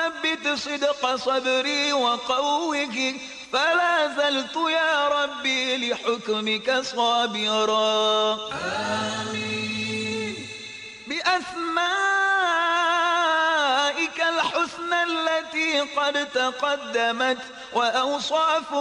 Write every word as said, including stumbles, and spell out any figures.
وثبت صدق صبري وقوه، فلا زلت يا ربي لحكمك صابرا. آمين. بأسمائك الحسنى التي قد تقدمت وأوصاف